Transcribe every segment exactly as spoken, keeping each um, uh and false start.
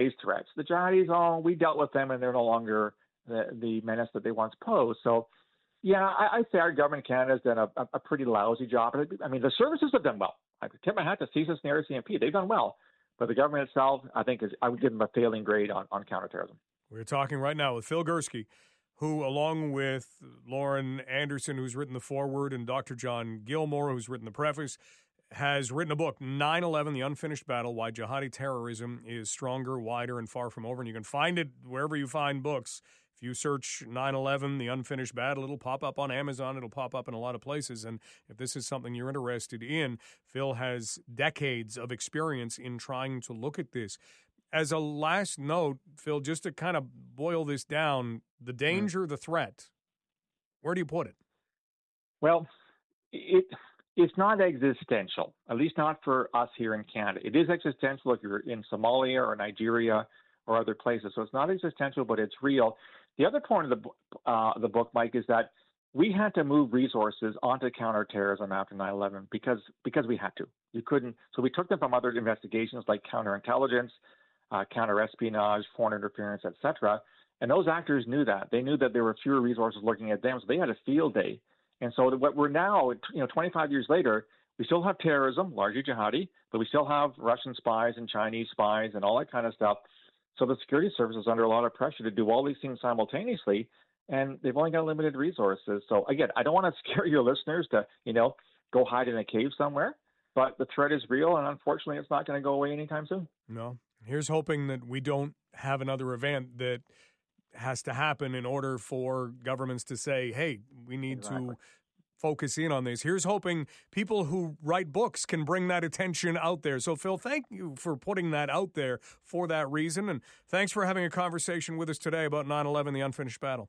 these threats. The jihadis, oh, we dealt with them, and they're no longer the, the menace that they once posed. So, yeah, I, I'd say our government in Canada has done a, a pretty lousy job. I mean, the services have done well. I tip my hat to C S I S and the R C M P. They've done well. But the government itself, I think, is I would give them a failing grade on, on counterterrorism. We're talking right now with Phil Gurski, who, along with Lauren Anderson, who's written the foreword, and Doctor John Gilmore, who's written the preface, has written a book, nine eleven, The Unfinished Battle, Why Jihadi Terrorism is Stronger, Wider, and Far From Over. And you can find it wherever you find books. If you search nine eleven, The Unfinished Battle, it'll pop up on Amazon. It'll pop up in a lot of places. And if this is something you're interested in, Phil has decades of experience in trying to look at this. As a last note, Phil, just to kind of boil this down, the danger, mm. the threat, where do you put it? Well, it it's not existential, at least not for us here in Canada. It is existential if you're in Somalia or Nigeria or other places. So it's not existential, but it's real. The other point of the, uh, the book, Mike, is that we had to move resources onto counterterrorism after nine eleven because because we had to. You couldn't. So we took them from other investigations like counterintelligence, uh, counterespionage, foreign interference, et cetera. And those actors knew that. They knew that there were fewer resources looking at them, so they had a field day. And so what we're now, you know, twenty-five years later, we still have terrorism, largely jihadi, but we still have Russian spies and Chinese spies and all that kind of stuff. So the security service is under a lot of pressure to do all these things simultaneously, and they've only got limited resources. So again, I don't want to scare your listeners to, you know, go hide in a cave somewhere, but the threat is real, and unfortunately, it's not going to go away anytime soon. No. Here's hoping that we don't have another event that has to happen in order for governments to say, hey, we need exactly. to focus in on this. Here's hoping people who write books can bring that attention out there. So, Phil, thank you for putting that out there for that reason, and thanks for having a conversation with us today about nine eleven, The Unfinished Battle.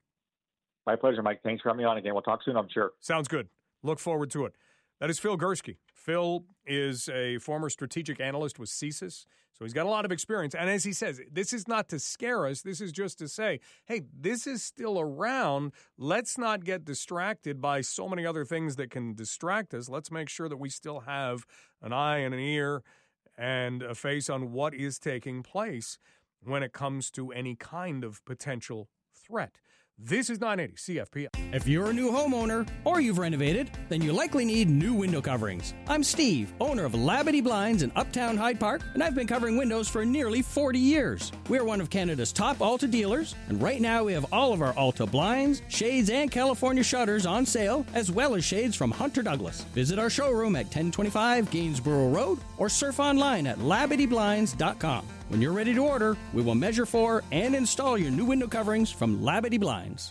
My pleasure, Mike. Thanks for having me on again. We'll talk soon, I'm sure. Sounds good. Look forward to it. That is Phil Gurski. Phil is a former strategic analyst with C S I S, so he's got a lot of experience. And as he says, this is not to scare us. This is just to say, hey, this is still around. Let's not get distracted by so many other things that can distract us. Let's make sure that we still have an eye and an ear and a face on what is taking place when it comes to any kind of potential threat. This is nine eighty C F P L. If you're a new homeowner or you've renovated, then you likely need new window coverings. I'm Steve, owner of Labadee Blinds in Uptown Hyde Park, and I've been covering windows for nearly forty years. We're one of Canada's top Alta dealers, and right now we have all of our Alta blinds, shades, and California shutters on sale, as well as shades from Hunter Douglas. Visit our showroom at ten twenty-five Gainsborough Road or surf online at labadee blinds dot com. When you're ready to order, we will measure for and install your new window coverings from Labadee Blinds.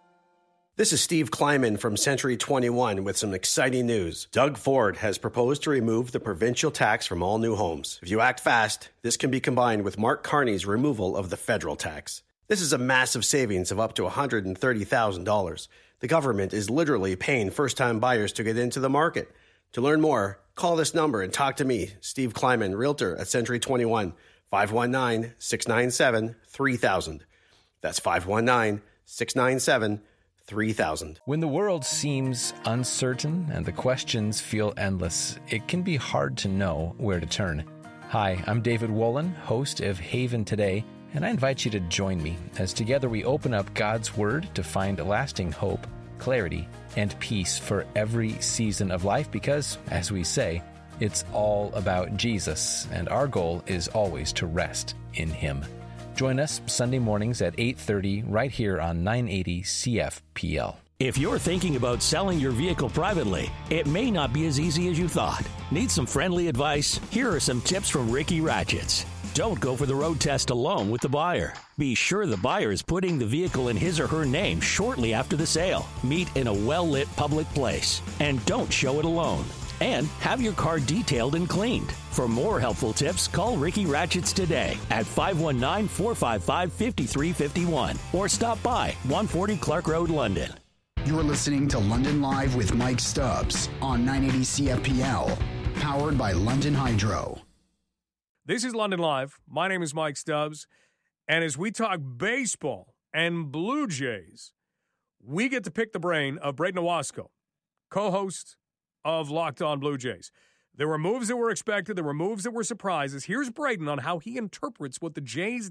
This is Steve Kleiman from Century twenty-one with some exciting news. Doug Ford has proposed to remove the provincial tax from all new homes. If you act fast, this can be combined with Mark Carney's removal of the federal tax. This is a massive savings of up to one hundred thirty thousand dollars. The government is literally paying first-time buyers to get into the market. To learn more, call this number and talk to me, Steve Kleiman, Realtor at Century twenty-one. five one nine, six nine seven, three thousand. That's five one nine, six nine seven, three thousand. When the world seems uncertain and the questions feel endless, it can be hard to know where to turn. Hi, I'm David Wolin, host of Haven Today, and I invite you to join me as together we open up God's Word to find lasting hope, clarity, and peace for every season of life because, as we say, it's all about Jesus, and our goal is always to rest in Him. Join us Sunday mornings at eight thirty right here on nine eighty C F P L. If you're thinking about selling your vehicle privately, it may not be as easy as you thought. Need some friendly advice? Here are some tips from Ricky Ratchets. Don't go for the road test alone with the buyer. Be sure the buyer is putting the vehicle in his or her name shortly after the sale. Meet in a well-lit public place. And don't show it alone. And have your car detailed and cleaned. For more helpful tips, call Ricky Ratchets today at five one nine, four five five, five three five one or stop by one forty Clark Road, London. You're listening to London Live with Mike Stubbs on nine eighty C F P L, powered by London Hydro. This is London Live. My name is Mike Stubbs, and as we talk baseball and Blue Jays, we get to pick the brain of Braden Owasco, co-host of Locked On Blue Jays. There were moves that were expected. There were moves that were surprises. Here's Braden on how he interprets what the Jays